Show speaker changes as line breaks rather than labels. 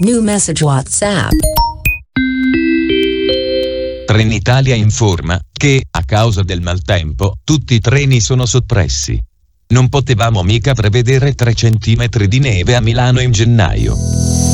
New message WhatsApp.
Trenitalia informa che, a causa del maltempo, tutti i treni sono soppressi. Non potevamo mica prevedere 3 centimetri di neve a Milano in gennaio.